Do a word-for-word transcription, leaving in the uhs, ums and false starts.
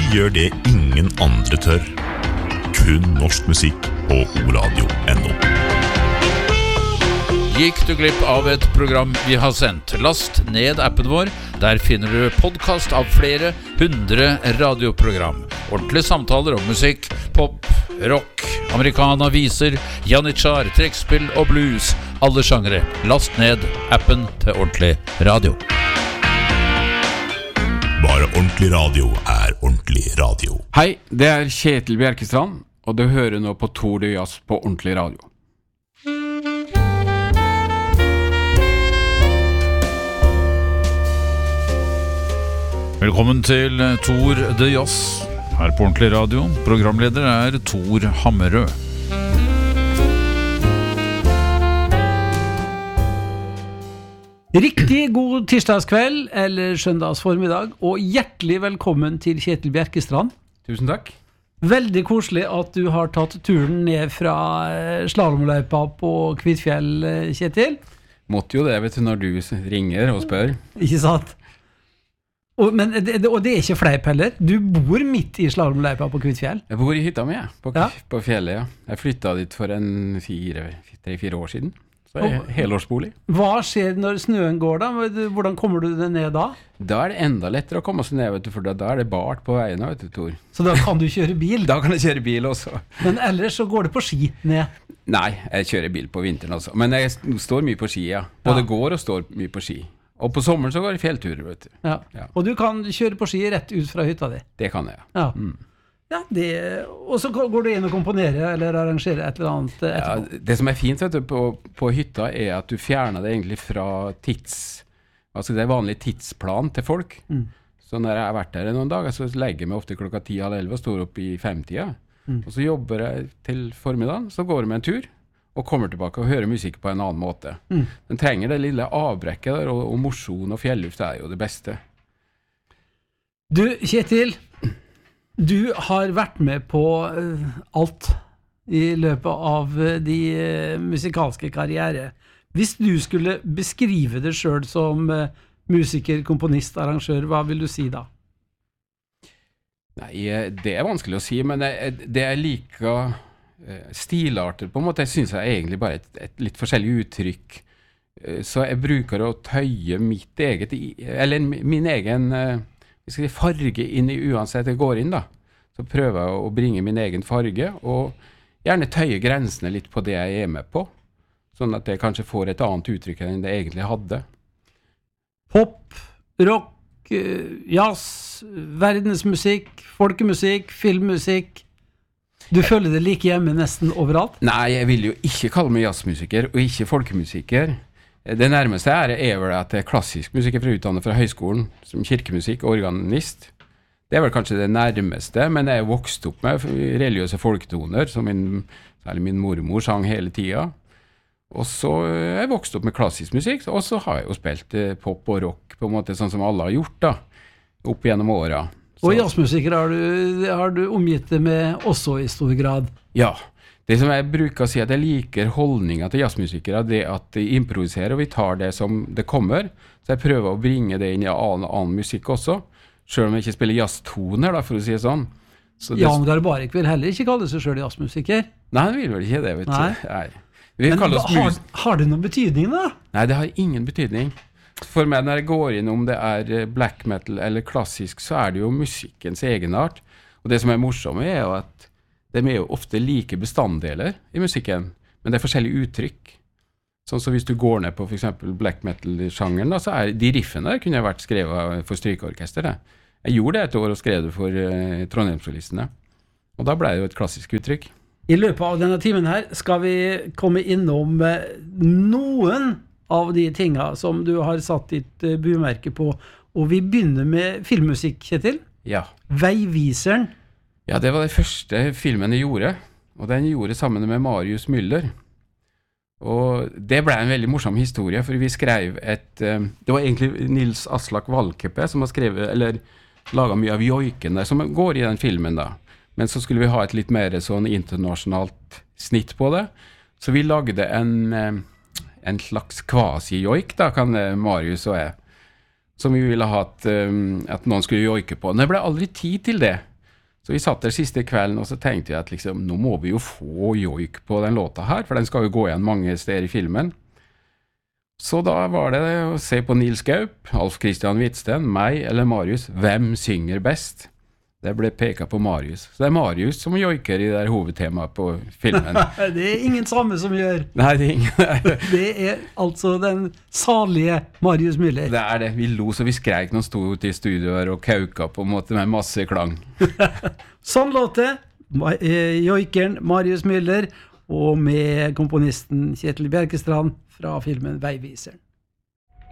gjør det ingen andre tør. Kun norsk musikk på oradio punktum no. Gikk du glipp av et program vi har sendt? Last ned appen vår. Der finner du podcast av flere hundre radioprogram. Ordentlige samtaler om musikk, pop, rock, americana, viser, janitsjar, trekkspill og blues. Alle sjangere. Last ned appen til Ordentlig Radio. Bare Ordentlig Radio er Ordentlig Radio. Hei, det er Kjetil Bjerkestrand, og du hører nå på Tour de Jazz på Ordentlig Radio. Velkommen til Tour de Jazz her på Ordentlig Radio. Programleder er Tor Hammerød. Riktig god tirsdagskveld eller søndagsformiddag, og hjertelig velkommen til Kjetil Bjerkestrand. Tusen takk. Veldig koselig at du har tatt turen ned fra slalomløypa på Kvitfjell, Kjetil. Måtte jo det, vet du, når du ringer og spør. Ikke sant? Og, men, det, og det er ikke fleip heller. Du bor midt i slalomløypa på Kvitfjell. Jeg bor i hytta mi, på, Ja. på fjellet, ja. Jeg flyttet dit for en fire, tre-fire år siden. Så er jeg helårsbolig. Hva skjer når snøen går da? Hvordan kommer du det ned da? Da er det enda lettere å komme seg ned, vet du, for da, da er det bart på veien, vet du, Tor. Så da kan du kjøre bil? Da kan jeg kjøre bil også. Men ellers så går det på ski ned? Nei, jeg kjører bil på vinteren også. Men jeg står mye på ski, ja. Både Ja. går og står mye på ski. Og på sommeren så går jeg fjellturer, vet du. Ja. Ja. Og du kan kjøre på ski rett ut fra hytta di? Det kan jeg, ja. Ja. Mm. Ja, det, og så går du inn og komponerer eller arrangerer et eller annet etterpå. Ja, det som er fint, vet du, på, på hytta er at du fjerner det egentlig fra tids, altså det er vanlig tidsplan til folk. Mm. Så når jeg har vært der noen dager, så legger jeg meg ofte klokka ti halv elleve og står opp i femtida. Mm. Og så jobber jeg til formiddagen, så går jeg med en tur, og kommer tilbake og hører musikk på en annen måte. Mm. Den trenger det lille avbrekket der, og, og mosjon og fjelluft er jo det beste. Du, Kjetil, du har vært med på uh, alt i løpet av uh, de uh, musikalske karriere. Hvis du skulle beskrive det selv som uh, musiker, komponist, arrangør, hva vil du si da? Nei, det er vanskelig å si, men det, det er like stilarter på en måte. Jeg synes jeg egentlig bare et, et litt forskjellig uttrykk. Så jeg bruker å tøye mitt eget, eller min egen jeg skal si, farge inn i uansett jeg går inn da. Så prøver jeg å bringe min egen farge, og gjerne tøye grensene litt på det jeg er med på. Sånn at jeg kanskje får et annet uttrykk enn det jeg egentlig hadde. Pop, rock, jazz, verdensmusikk, folkemusikk, filmmusikk. Du føler det like hjemme nesten overalt? Nei, jeg vil jo ikke kalle meg jazzmusiker, og ikke folkemusiker. Det nærmeste er, er vel at jeg er klassisk musiker fra utdannet fra høyskolen, som kirkemusikk og organist. Det er vel kanskje det nærmeste, men jeg er vokst opp med religiøse folketoner, som min, særlig min mormor sang hele tiden. Og så er jeg vokst opp med klassisk musikk, og så har jeg jo spilt pop og rock, på en måte sånn som alle har gjort da, opp gjennom åra. Og jazzmusikere har du, har du omgitt det med også i stor grad? Ja, det som jeg bruker å si at jeg liker holdninger til jazzmusikere, det at de improviserer, og vi tar det som det kommer, så jeg prøver å bringe det inn i annen, annen musikk også, selv om jeg ikke spiller jazztoner da, for å si det sånn. Så det... Jan Garbarek vil heller ikke kalle seg selv jazzmusiker? Nei, han vil vel ikke det, vet du. Nei. Nei. Vi Men kaller oss har, mus... har det noen betydning da? Nei, det har ingen betydning. For meg når jeg går inn om det er black metal eller klassisk, så er det jo musikkens egenart. Og det som er morsomt er jo at det er jo ofte like bestanddeler i musikken, men det er forskjellige uttrykk. Sånn så hvis du går ned på for eksempel black metal-sjangeren, da, så er de riffene kunne vært skrevet for strykeorkester. Jeg gjorde det et år og skrev det for uh, Trondheimssolistene. Og da ble det jo et klassisk uttrykk. I løpet av denne timen her skal vi komme innom uh, noen av de tingene som du har satt ditt uh, bumerke på. Og vi begynner med filmmusikk, Kjetil. Ja. Veiviseren. Ja, det var det første filmen jeg gjorde. Og den gjorde sammen med Marius Müller. Og det ble en veldig morsom historie, for vi skrev et... Uh, det var egentlig Nils Aslak Valkeapää som har skrevet, eller laget mye av joiken der, som går i den filmen da. Men så skulle vi ha et litt mer sånn internasjonalt snitt på det. Så vi lagde en, uh, en slags quasi-joik da, kan uh, Marius og jeg. Som vi ville ha at, um, at noen skulle joike på. Men det ble aldri tid til det. Så vi satt der siste kvelden, og så tenkte jeg at liksom, nå må vi jo få joik på den låta her, for den skal jo gå igjen mange steder i filmen. Så da var det å se på Nils Gaup, Alf Christian Hvitsten, meg eller Marius, hvem synger best? Det ble peket på Marius. Så det er Marius som joiker i det der hovedtemaet på filmen. Det er ingen samme som gjør. Nei, det er ingen. Det er altså den salige Marius Müller. Det er det. Vi lo så vi skrek når han sto ute i studioer og kauka på en måte med masse klang. Sånn låter joikeren Marius Müller og med komponisten Kjetil Bjerkestrand fra filmen Veiviseren.